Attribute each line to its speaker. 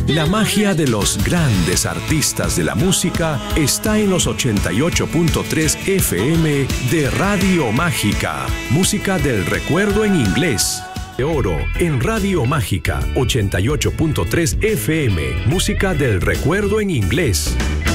Speaker 1: La magia de los grandes artistas de la música está en los 88.3 FM de Radio Mágica. Música del recuerdo en inglés. De oro en Radio Mágica 88.3 FM. Música del recuerdo en inglés.